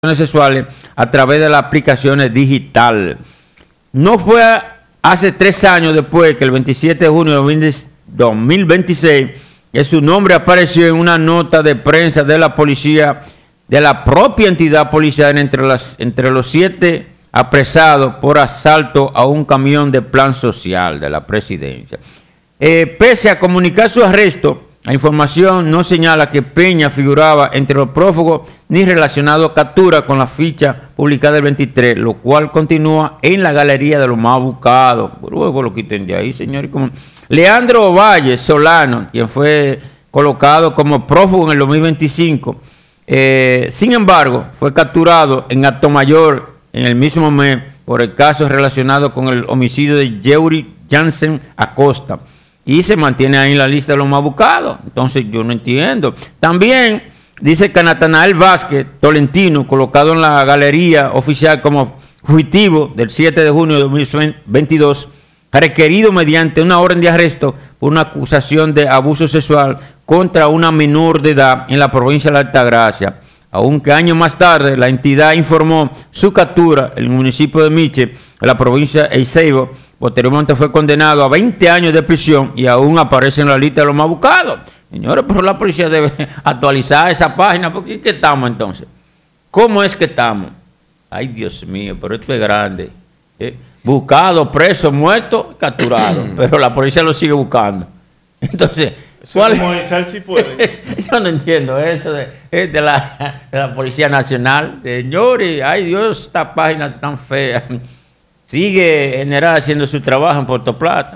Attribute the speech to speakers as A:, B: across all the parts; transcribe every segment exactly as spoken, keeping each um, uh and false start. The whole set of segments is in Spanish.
A: sexuales a través de las aplicaciones digitales. No fue hace tres años después que el veintisiete de junio de dos mil veintiséis que su nombre apareció en una nota de prensa de la policía, de la propia entidad policial, entre, las, entre los siete apresados por asalto a un camión de plan social de la presidencia. Eh, pese a comunicar su arresto, la información no señala que Peña figuraba entre los prófugos ni relacionado a captura con la ficha publicada el veintitrés, lo cual continúa en la galería de los más buscados. Luego lo quiten de ahí, señores. Como Leandro Valle Solano, quien fue colocado como prófugo en el dos mil veinticinco, eh, sin embargo, fue capturado en Atomayor en el mismo mes por el caso relacionado con el homicidio de Yeury Jansen Acosta. Y se mantiene ahí en la lista de los más buscados. Entonces yo no entiendo. También dice que Natanael Vázquez Tolentino, colocado en la galería oficial como fugitivo del siete de junio de dos mil veintidós, requerido mediante una orden de arresto por una acusación de abuso sexual contra una menor de edad en la provincia de la Altagracia. Aunque años más tarde la entidad informó su captura en el municipio de Miche, en la provincia de Eiseibo. Posteriormente fue condenado a veinte años de prisión y aún aparece en la lista de los más buscados. Señores, pero la policía debe actualizar esa página, porque ¿qué estamos entonces? ¿Cómo es que estamos? Ay, Dios mío, pero esto es grande. ¿Eh? Buscado, preso, muerto, capturado, pero la policía lo sigue buscando. Entonces, ¿cuál es? Si puede. Yo no entiendo eso de, de, la, de la Policía Nacional. Señores, ay Dios, esta página es tan fea. Sigue General haciendo su trabajo en Puerto Plata.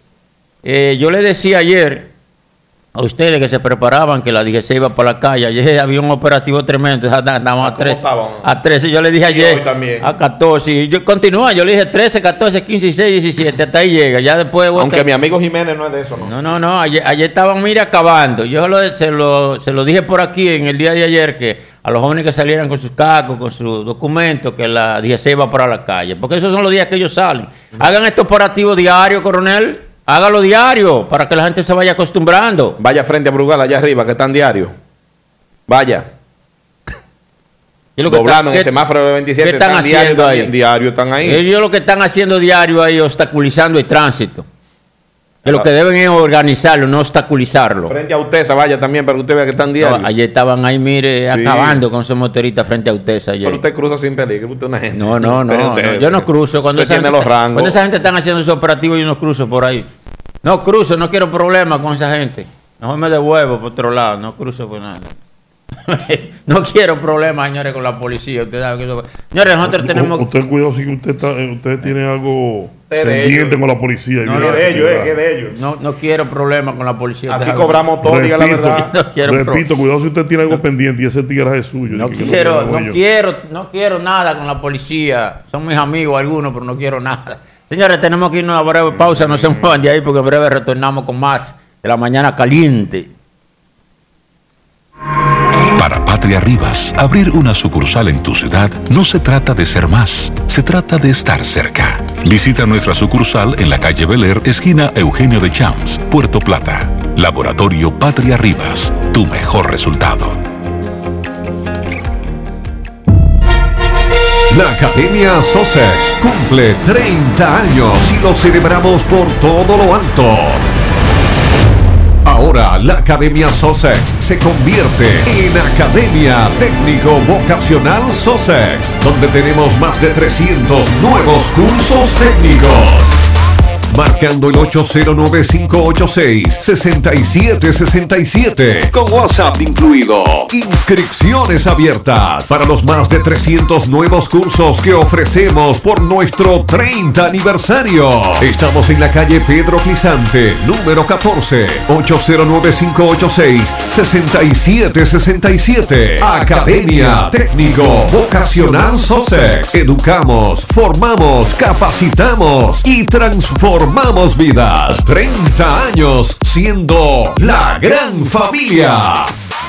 A: Eh, yo le decía ayer a ustedes que se preparaban, que la D G C iba para la calle. Ayer había un operativo tremendo, estábamos a trece. A trece, yo le dije ayer a catorce. Y yo continúa, yo le dije trece, catorce, quince, dieciséis, diecisiete, hasta ahí llega. Ya después,
B: aunque mi amigo Jiménez no es de eso, ¿no?
A: No, no, no, ayer, ayer estaban, mire, acabando. Yo lo, se, lo, se lo dije por aquí en el día de ayer, que a los jóvenes que salieran con sus cascos, con sus documentos, que la D G C iba para la calle. Porque esos son los días que ellos salen. Uh-huh. Hagan estos operativos diarios, coronel. Hágalo diario, para que la gente se vaya acostumbrando.
B: Vaya frente a Brugal, allá arriba, que están diario. Vaya.
A: Y lo que
B: Doblando
A: está,
B: en el semáforo de veintisiete.
A: ¿Qué están, están haciendo
B: diario,
A: ahí?
B: También, diario están ahí.
A: Ellos lo que están haciendo diario ahí, obstaculizando el tránsito. Que lo que deben es organizarlo, no obstaculizarlo.
B: Frente a Utesa, vaya también, para que usted vea que están diario.
A: No, ayer estaban ahí, mire, sí, acabando con esos motoristas frente a Utesa ayer.
B: Pero usted cruza sin peligro, usted es una gente.
A: No, no, no, usted, no, usted, no yo no cruzo. Cuando esa, gente,
B: los rangos.
A: cuando esa gente están haciendo esos operativos, yo no cruzo por ahí. No cruzo, no quiero problemas con esa gente. Mejor me devuelvo por otro lado, no cruzo por nada. No quiero problemas, señores, con la policía. Usted sabe que eso... Señores, nosotros
C: U,
A: tenemos...
C: Usted cuidado si usted, está, usted tiene algo pendiente con la policía.
B: No, no, de ellos, eh, que de ellos.
A: No, no quiero problemas con la policía.
B: Aquí cobramos todo, diga la verdad.
C: No quiero repito, pro... cuidado si usted tiene algo no, pendiente y ese tigre es suyo.
A: No quiero, no, no quiero, no quiero nada con la policía. Son mis amigos algunos, pero no quiero nada. Señores, tenemos que irnos a una breve pausa. No se muevan de ahí porque en breve retornamos con más de La Mañana Caliente.
D: Para Patria Rivas, abrir una sucursal en tu ciudad no se trata de ser más, se trata de estar cerca. Visita nuestra sucursal en la calle Bel Air, esquina Eugenio de Champs, Puerto Plata. Laboratorio Patria Rivas, tu mejor resultado.
E: La Academia Sussex cumple treinta años y lo celebramos por todo lo alto. Ahora la Academia Sussex se convierte en Academia Técnico Vocacional Sussex, donde tenemos más de trescientos nuevos cursos técnicos. Marcando el ocho cero nueve, cinco ocho seis, seis siete seis siete con WhatsApp incluido. Inscripciones abiertas para los más de trescientos nuevos cursos que ofrecemos por nuestro treinta aniversario. Estamos en la calle Pedro Clisante, número catorce, ocho cero nueve, cinco ocho seis, seis siete seis siete. Academia Técnico Vocacional Sussex. Educamos, formamos, capacitamos y transformamos. Formamos vidas. treinta años siendo la gran familia.